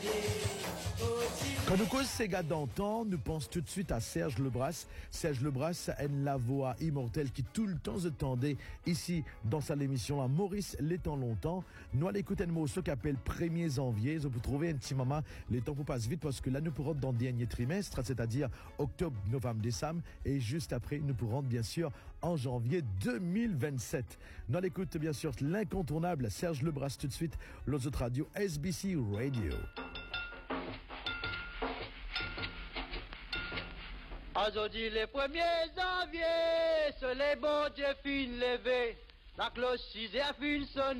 Quand nous cause ces gars d'antan, nous pensons tout de suite à Serge Lebras. Serge Lebras a la voix immortelle qui tout le temps se tendait ici dans sa émission à Maurice les temps longtemps. Nous allons écouter un morceau qui appelle 1er janvier. Vous pouvez trouver un petit moment. Les temps vous passent vite parce que là nous pourrons dans le dernier trimestre, c'est-à-dire octobre, novembre, décembre. Et juste après, nous pourrons bien sûr en janvier 2027. Nous allons écouter bien sûr l'incontournable Serge Lebras tout de suite. L'autre radio SBC Radio. Aujourd'hui, le 1er janvier, ce les bons Dieu fin levé. La cloche 6 a fin sonné.